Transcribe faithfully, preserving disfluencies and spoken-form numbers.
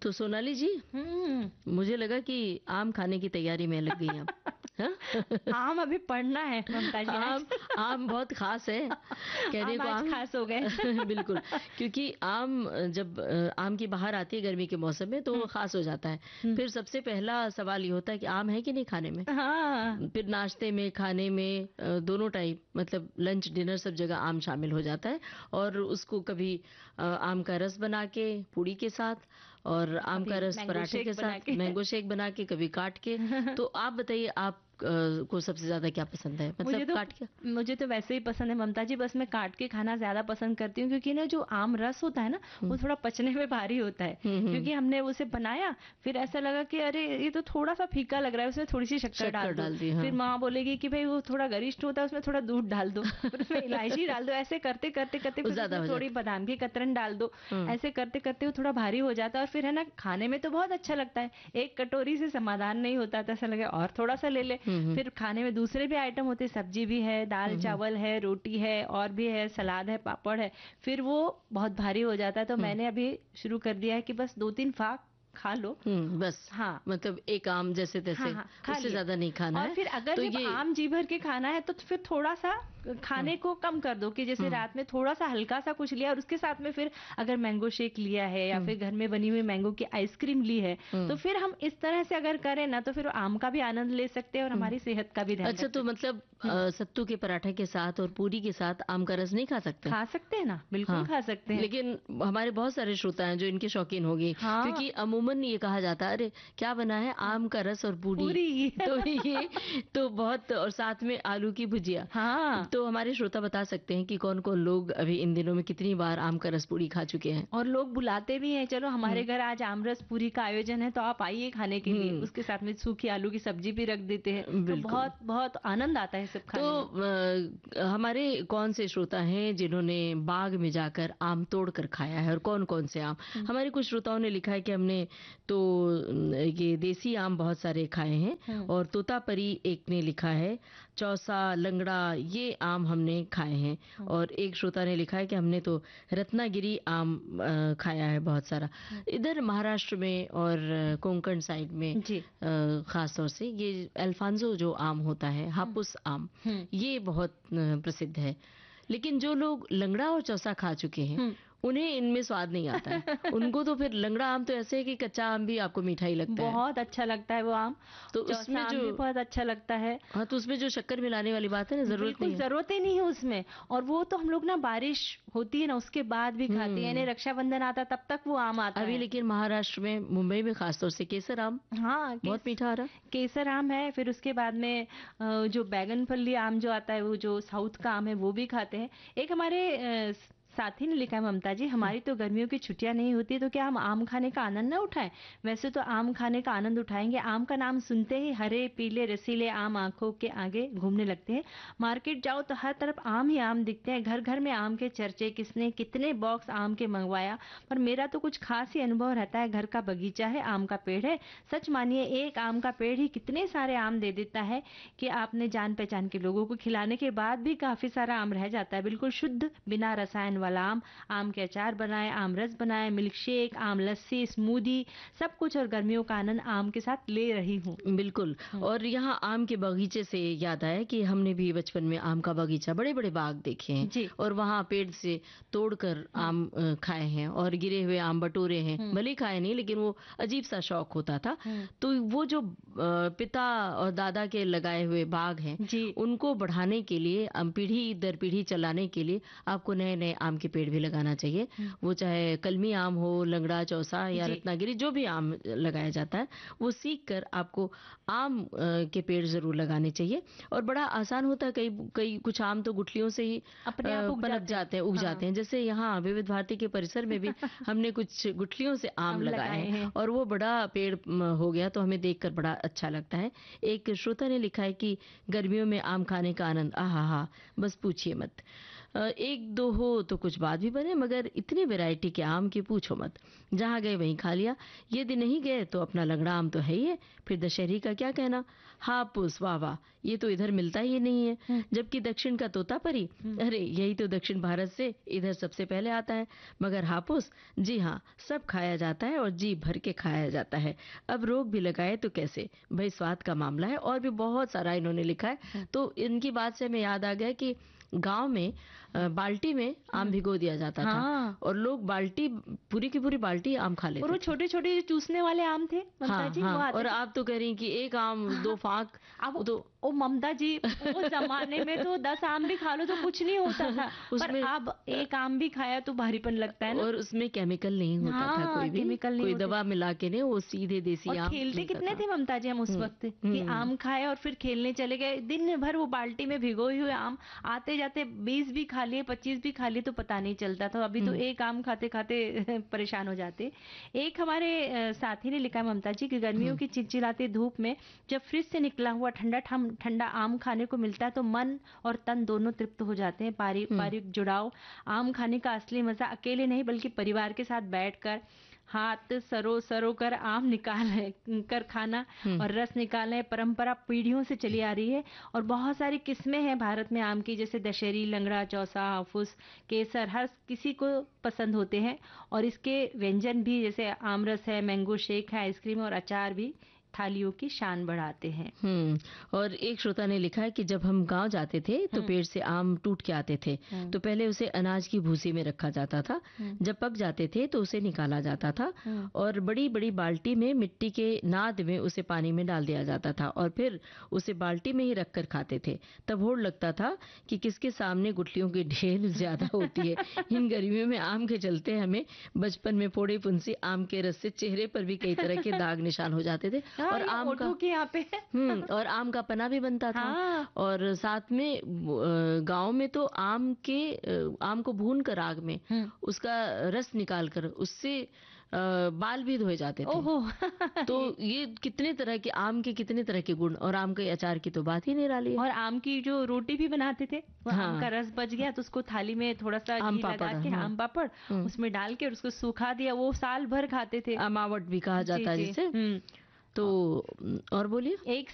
तो सोनाली जी, हम्म मुझे लगा कि आम खाने की तैयारी में लग गई आप। हाँ? आम अभी पढ़ना है ममता जी आज। आम आम बहुत खास है कहने आम को आज आम खास हो गए। बिल्कुल, क्योंकि आम जब अ, आम की बहार आती है गर्मी के मौसम में तो वो हम्म खास हो जाता है। हम्म, फिर सबसे पहला सवाल ये होता है कि आम है कि नहीं खाने में। हाँ फिर नाश्ते में, खाने में, अ, दोनों टाइम, मतलब लंच डिनर सब जगह आम शामिल हो जाता है। और उसको कभी अ, आम का रस बना के पूड़ी के साथ, और आम कभी का रस मैंगो पराठे के शेक बना साथ, के। मैंगो शेक बना के, कभी काट के। तो आप बताइए, आप अ, को सबसे ज्यादा क्या पसंद है, मुझे मतलब तो काट के। मुझे तो वैसे ही पसंद है ममता जी, बस मैं काट के खाना ज्यादा पसंद करती हूँ, क्योंकि ना जो आम रस होता है ना वो हम्म थोड़ा पचने में भारी होता है। हम्म हम्म, क्योंकि हमने उसे बनाया, फिर ऐसा लगा कि अरे ये तो थोड़ा सा फीका लग रहा है, उसमें थोड़ी सी शक्कर शक्कर डाल दो। डाल दी, हाँ। फिर माँ बोलेगी कि भाई वो थोड़ा गरिष्ठ होता है, उसमें थोड़ा दूध डाल दो, फिर उसमें इलायची डाल दो, ऐसे करते करते करते वो फिर ज्यादा उसमें हो थोड़ी जाता बादाम की कतरन डाल दो। है। हम्म ऐसे करते करते वो थोड़ा भारी हो जाता है, और फिर है ना खाने में तो बहुत अच्छा लगता है, एक कटोरी से समाधान नहीं होता, तो ऐसा लगे और थोड़ा सा ले ले। हम्म हम्म फिर खाने में दूसरे भी आइटम होते, सब्जी भी है, दाल हम्म हम्म चावल है, रोटी है, और भी है, सलाद है, पापड़ है, फिर वो बहुत भारी हो जाता है। तो हम्म मैंने अभी शुरू कर दिया है कि बस दो तीन फाक खा लो। हम्म, बस, हाँ मतलब एक आम जैसे हाँ तैसे, हाँ खा उससे लिया। ज्यादा नहीं खाना और है। फिर अगर तो जब ये आम जी भर के खाना है तो फिर थोड़ा सा हम्म खाने को कम कर दो, कि जैसे हम्म रात में थोड़ा सा हल्का सा कुछ लिया, और उसके साथ में फिर अगर मैंगो शेक लिया है, या हम्म फिर घर में बनी हुई मैंगो की आइसक्रीम ली है, तो हम्म फिर हम इस तरह से अगर करें ना, तो फिर आम का भी आनंद ले सकते हैं और हम्म। हमारी सेहत का भी ध्यान अच्छा, रख तो सकते मतलब हैं। हम्म, अ, सत्तू के पराठे के साथ और पूरी के साथ आम का रस नहीं खा सकते। खा सकते हैं ना, बिल्कुल हाँ, खा सकते हैं। लेकिन हमारे बहुत सारे श्रोता हैं जो इनके शौकीन होंगे, हाँ क्योंकि अमूमन ये कहा जाता है, अरे क्या बना है, हाँ, आम का रस और पूरी। पूरी। तो ये तो बहुत, और साथ में आलू की भुजिया। हाँ, तो हमारे श्रोता बता सकते हैं कि कौन कौन लोग अभी इन दिनों में कितनी बार आम का रस पूरी खा चुके हैं। और लोग बुलाते भी हैं, चलो हमारे हम्म घर आज आमरस पूरी का आयोजन है, तो आप आइए खाने के लिए। हम्म उसके साथ में सूखी आलू की सब्जी भी रख देते हैं, तो बिल्कुल। बहुत बहुत आनंद आता है सब तो खाने में। अ, हमारे कौन से श्रोता हैं जिन्होंने बाग में जाकर आम तोड़ कर खाया है, और कौन कौन से आम। हम्म हमारे कुछ श्रोताओं ने लिखा है कि हमने तो अम, ये देसी आम बहुत सारे खाए हैं, हम्म और तोतापरी एक ने लिखा है, चौसा, लंगड़ा, ये आम हमने खाए हैं। हम्म और एक श्रोता ने लिखा है कि हमने तो रत्नागिरी आम अ, खाया है बहुत सारा। हम्म, इधर महाराष्ट्र में और अ, कोंकण साइड में जी। अ, खास तौर से ये अल्फांसो जो आम होता है, हम्म हापुस आम, हम्म ये बहुत अ, प्रसिद्ध है। लेकिन जो लोग लंगड़ा और चौसा खा चुके हैं, हम्म उन्हें इनमें स्वाद नहीं आता है। उनको तो फिर लंगड़ा आम तो ऐसे है कि कच्चा आम भी आपको मीठा ही लगता है। बहुत अच्छा लगता है वो आम। तो चौसा उसमें आम जो, भी बहुत अच्छा लगता है। हाँ, तो उसमें जो शक्कर मिलाने वाली बात है ना, जरूरत बिल्कुल नहीं है। जरूरत ही नहीं है उसमें। और वो तो हम लोग ना बारिश होती है ना उसके बाद भी खाते हैं, यानी हम्म रक्षाबंधन आता है तब तक वो आम आता अभी है। लेकिन महाराष्ट्र में, मुंबई में खासतौर से केसर आम हाँ, केस, बहुत मीठा आ रहा। केसर आम है। फिर उसके बाद में अ, जो बैगन फली आम जो आता है, वो जो साउथ का आम है, वो भी खाते हैं। एक हमारे अ, साथी ने लिखा है, ममता जी, हमारी तो गर्मियों की छुट्टियां नहीं होती, तो क्या हम आम खाने का आनंद ना उठाएं? वैसे तो आम खाने का आनंद उठाएंगे। आम का नाम सुनते ही हरे पीले रसीले आम आंखों के आगे घूमने लगते हैं। मार्केट जाओ तो हर तरफ आम ही आम दिखते हैं, घर घर में आम के चर्चे, किसने कितने बॉक्स आम के मंगवाया। पर मेरा तो कुछ खास ही अनुभव रहता है। घर का बगीचा है, आम का पेड़ है, सच मानिए एक आम का पेड़ ही कितने सारे आम दे देता है कि आपने जान पहचान के लोगों को खिलाने के बाद भी काफी सारा आम रह जाता है। बिल्कुल शुद्ध बिना रसायन वाला आम। आम के अचार बनाए, आम रस बनाए, मिल्क शेक, आम लस्सी, स्मूदी, सब कुछ। और गर्मियों का आनंद आम के साथ ले रही हूँ। बिल्कुल। और यहाँ आम के बगीचे से याद आया कि हमने भी बचपन में आम का बगीचा, बड़े बड़े बाग देखे हैं, जी। और वहाँ पेड़ से तोड़कर आम अ, खाए हैं, और गिरे हुए आम बटोरे हैं। भले ही खाए नहीं, लेकिन वो अजीब सा शौक होता था। तो वो जो अ, पिता और दादा के लगाए हुए बाग हैं, जी। उनको बढ़ाने के लिए, अम, पीढ़ी दर पीढ़ी चलाने के लिए आपको नए नए आम के पेड़ भी लगाना चाहिए। वो चाहे कलमी आम हो, लंगड़ा, चौसा या जी। रत्नागिरी, जो भी आम लगाया जाता है, वो सीख कर आपको आम अ, के पेड़ जरूर लगाने चाहिए। और बड़ा आसान होता है। कई कई कुछ आम तो गुठलियों से ही अपने अ, आप उग पनप जाते हैं। जाते हैं, उग हाँ। जाते हैं। जैसे यहाँ विविध भारती के परिसर में भी हमने कुछ गुठलियों से आम आम लगाए लगाए हैं, हैं। और वो बड़ा पेड़ म, हो गया, तो हमें देखकर बड़ा अच्छा लगता है। एक श्रोता ने लिखा है कि गर्मियों में आम खाने का आनंद, आहा हा, बस पूछिए मत। अ, एक दो हो तो कुछ बात भी बने, मगर इतनी वैरायटी के आम की पूछो मत। जहाँ गए वहीं खा लिया। यदि नहीं गए तो अपना लंगड़ा आम तो है ही है, फिर दशहरी का क्या कहना। हापुस, वाह वाह, ये तो इधर मिलता ही नहीं है। हम्म, जबकि दक्षिण का तोतापरी, अरे यही तो दक्षिण भारत से इधर सबसे पहले आता है। मगर हापुस, जी हाँ, सब खाया जाता है और जी भर के खाया जाता है। अब रोग भी लगाए तो कैसे, भाई स्वाद का मामला है। और भी बहुत सारा इन्होंने लिखा है। तो इनकी बात से हमें याद आ गया कि गांव में अ, बाल्टी में आम भिगो दिया जाता था हाँ, और लोग बाल्टी, पूरी की पूरी बाल्टी आम खा और लेते वो थे। छोटे छोटे जो चूसने वाले आम थे ममता हाँ जी, वो हाँ, आते और थे। आप तो कह रही हैं कि एक आम हाँ, दो फाक, अब वो तो ओ ममता जी, वो जमाने में तो दस आम भी खा लो तो कुछ नहीं होता था, पर उसमें अब अ, एक आम भी खाया तो भारीपन लगता है ना। और उसमें केमिकल नहीं होता था हाँ, कोई भी, केमिकल नहीं कोई होते। दवा मिला के नहीं, वो सीधे देसी और आम खेलते मिलता कितने था। थे ममता जी हम उस हम्म वक्त, कि हम्म आम खाए और फिर खेलने चले गए, दिन भर वो बाल्टी में भिगोए हुए आम, आते जाते बीस भी खा लिए, पच्चीस भी खा लिए तो पता नहीं चलता था। अभी तो हम्म एक आम खाते खाते परेशान हो जाते। एक हमारे अ, साथी ने लिखा है ममता जी कि गर्मियों हम्म की चिलचिलाती धूप में जब फ्रिज से निकला हुआ ठंडा ठम ठंडा आम खाने को मिलता है तो मन और तन दोनों तृप्त हो जाते हैं। पारि हम्म पारिक जुड़ाव, आम खाने का असली मजा अकेले नहीं बल्कि परिवार के साथ बैठकर हाथ सरो सरो कर आम निकाल कर खाना हम्म और रस निकालना, परंपरा पीढ़ियों से चली आ रही है। और बहुत सारी किस्में हैं भारत में आम की, जैसे दशहरी, लंगड़ा, चौसा, हाफूस, केसर, हर किसी को पसंद होते हैं। और इसके व्यंजन भी, जैसे आमरस है, मैंगो शेक है, आइसक्रीम और अचार भी थालियों की शान बढ़ाते हैं। हम्म और एक श्रोता ने लिखा है कि जब हम गांव जाते थे तो हम्म पेड़ से आम टूट के आते थे। हम्म तो पहले उसे अनाज की भूसी में रखा जाता था। हम्म जब पक जाते थे तो उसे निकाला जाता था हम्म और बड़ी बड़ी बाल्टी में मिट्टी के नाद में उसे पानी में डाल दिया जाता था और फिर उसे बाल्टी में ही रखकर खाते थे। तब होड़ लगता था कि किसके सामने गुठलियों की ढेर ज्यादा होती है। इन गर्मियों में आम के चलते हमें बचपन में फोड़े फुंसी आम के रस से चेहरे पर भी कई तरह के दाग निशान हो जाते थे। हाँ, और ये आम ओठों का के यहाँ पे हम्म और आम का पना भी बनता था। हाँ। और साथ में अ, गांव में तो आम के अ, आम को भून कर आग में हम्म उसका रस निकाल कर उससे अ, बाल भी धोए जाते थे। ओहो तो ये- ये कितने तरह के आम के कितने तरह के गुण, और आम के अचार की तो बात ही निराली है। और आम की जो रोटी भी बनाते थे, वो आम का हाँ, रस बच गया तो उसको थाली में थोड़ा सा आम घी पापड़, लगा के, हाँ। आम पापड़ हम्म उसमें डाल के और उसको सूखा दिया, वो साल भर खाते थे। अमावट भी कहा जी जाता है जी। जिसे। हम्म तो और बोलिए। एक